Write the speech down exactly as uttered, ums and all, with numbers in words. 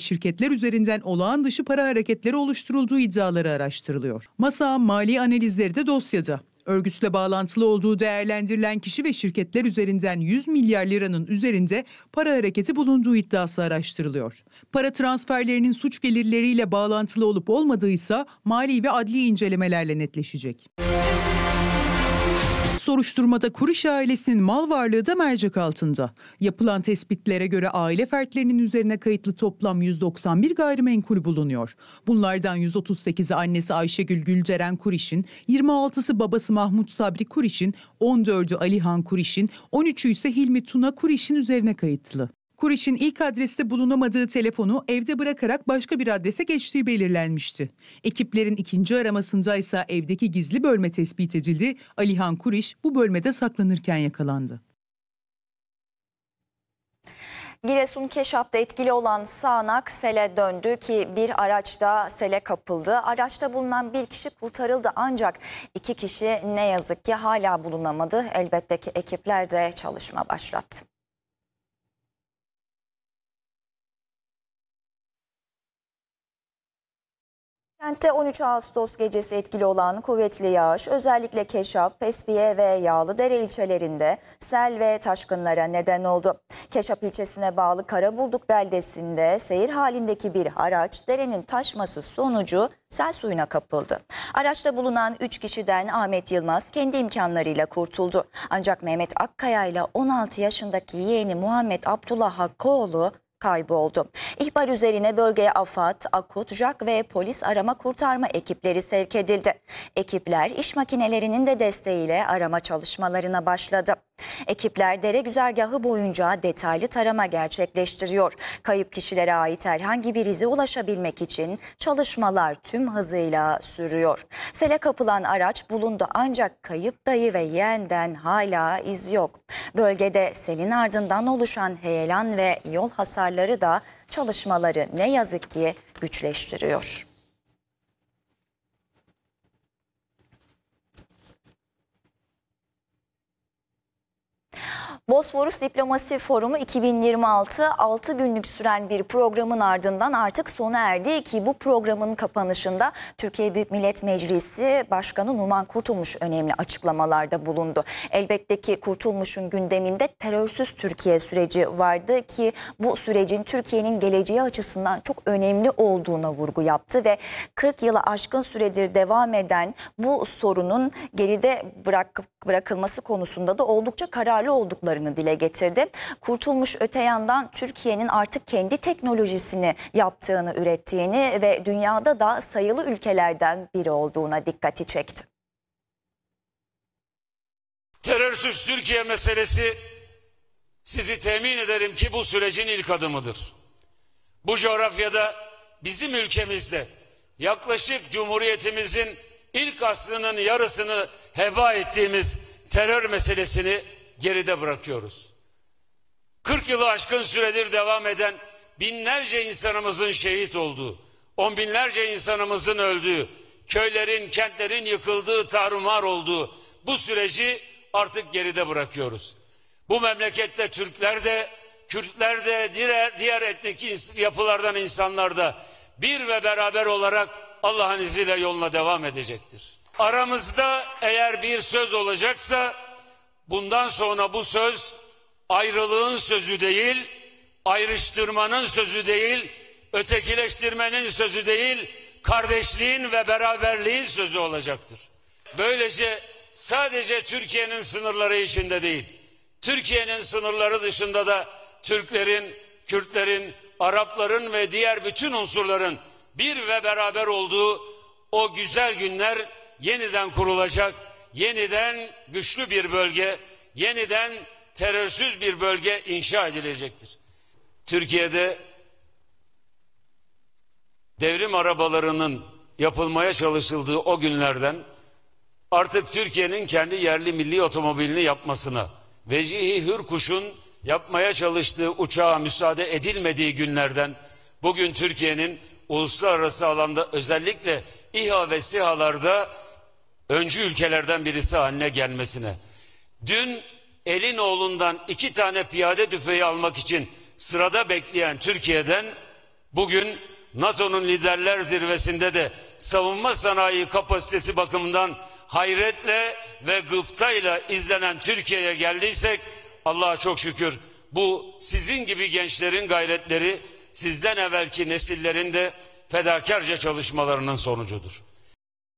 şirketler üzerinden olağan dışı para hareketleri oluşturulduğu iddiaları araştırılıyor. MASAK'ın mali analizleri de dosyada. Örgütle bağlantılı olduğu değerlendirilen kişi ve şirketler üzerinden yüz milyar liranın üzerinde para hareketi bulunduğu iddiası araştırılıyor. Para transferlerinin suç gelirleriyle bağlantılı olup olmadığıysa mali ve adli incelemelerle netleşecek. Soruşturmada Kuriş ailesinin mal varlığı da mercek altında. Yapılan tespitlere göre aile fertlerinin üzerine kayıtlı toplam yüz doksan bir gayrimenkul bulunuyor. Bunlardan yüz otuz sekizi annesi Ayşegül Gülderen Kuriş'in, yirmi altısı babası Mahmut Sabri Kuriş'in, on dördü Alihan Kuriş'in, on üçü ise Hilmi Tuna Kuriş'in üzerine kayıtlı. Kuriş'in ilk adreste bulunamadığı telefonu evde bırakarak başka bir adrese geçtiği belirlenmişti. Ekiplerin ikinci aramasında ise evdeki gizli bölme tespit edildi. Alihan Kuriş bu bölmede saklanırken yakalandı. Giresun Keşap'ta etkili olan sağanak sele döndü ki bir araçta sele kapıldı. Araçta bulunan bir kişi kurtarıldı ancak iki kişi ne yazık ki hala bulunamadı. Elbette ki ekipler de çalışma başlattı. Kentte on üç Ağustos gecesi etkili olan kuvvetli yağış özellikle Keşap, Pesbiye ve Yağlıdere ilçelerinde sel ve taşkınlara neden oldu. Keşap ilçesine bağlı Karabulduk beldesinde seyir halindeki bir araç derenin taşması sonucu sel suyuna kapıldı. Araçta bulunan üç kişiden Ahmet Yılmaz kendi imkanlarıyla kurtuldu. Ancak Mehmet Akkaya ile on altı yaşındaki yeğeni Muhammed Abdullah Hakkıoğlu kayboldu. İhbar üzerine bölgeye AFAD, AKUT, JAK ve polis arama kurtarma ekipleri sevk edildi. Ekipler iş makinelerinin de desteğiyle arama çalışmalarına başladı. Ekipler dere güzergahı boyunca detaylı tarama gerçekleştiriyor. Kayıp kişilere ait herhangi bir ize ulaşabilmek için çalışmalar tüm hızıyla sürüyor. Sele kapılan araç bulundu ancak kayıp dayı ve yeğenden hala iz yok. Bölgede selin ardından oluşan heyelan ve yol hasarları da çalışmaları ne yazık ki güçleştiriyor. Bosforus Diplomasi Forumu iki bin yirmi altı altı günlük süren bir programın ardından artık sona erdi ki bu programın kapanışında Türkiye Büyük Millet Meclisi Başkanı Numan Kurtulmuş önemli açıklamalarda bulundu. Elbette ki Kurtulmuş'un gündeminde terörsüz Türkiye süreci vardı ki bu sürecin Türkiye'nin geleceği açısından çok önemli olduğuna vurgu yaptı ve kırk yılı aşkın süredir devam eden bu sorunun geride bırak, bırakılması konusunda da oldukça kararlı olduklarını dile getirdi. Kurtulmuş öte yandan Türkiye'nin artık kendi teknolojisini yaptığını, ürettiğini ve dünyada da sayılı ülkelerden biri olduğuna dikkati çekti. Terörsüz Türkiye meselesi sizi temin ederim ki bu sürecin ilk adımıdır. Bu coğrafyada bizim ülkemizde yaklaşık Cumhuriyetimizin ilk asrının yarısını heba ettiğimiz terör meselesini geride bırakıyoruz. kırk yılı aşkın süredir devam eden binlerce insanımızın şehit olduğu, on binlerce insanımızın öldüğü, köylerin, kentlerin yıkıldığı, tarumar olduğu bu süreci artık geride bırakıyoruz. Bu memlekette Türkler de, Kürtler de, diğer, diğer etnik yapılardan insanlar da bir ve beraber olarak Allah'ın izniyle yoluna devam edecektir. Aramızda eğer bir söz olacaksa bundan sonra bu söz ayrılığın sözü değil, ayrıştırmanın sözü değil, ötekileştirmenin sözü değil, kardeşliğin ve beraberliğin sözü olacaktır. Böylece sadece Türkiye'nin sınırları içinde değil, Türkiye'nin sınırları dışında da Türklerin, Kürtlerin, Arapların ve diğer bütün unsurların bir ve beraber olduğu o güzel günler yeniden kurulacak, yeniden güçlü bir bölge, yeniden terörsüz bir bölge inşa edilecektir. Türkiye'de devrim arabalarının yapılmaya çalışıldığı o günlerden artık Türkiye'nin kendi yerli milli otomobilini yapmasına, Vecihi Hürkuş'un yapmaya çalıştığı uçağa müsaade edilmediği günlerden bugün Türkiye'nin uluslararası alanda özellikle İHA ve SİHA'larda öncü ülkelerden birisi haline gelmesine, dün Elinoğlu'ndan iki tane piyade tüfeği almak için sırada bekleyen Türkiye'den Bugün NATO'nun liderler zirvesinde de savunma sanayi kapasitesi bakımından hayretle ve gıptayla izlenen Türkiye'ye geldiysek Allah'a çok şükür bu sizin gibi gençlerin gayretleri, sizden evvelki nesillerin de fedakarca çalışmalarının sonucudur.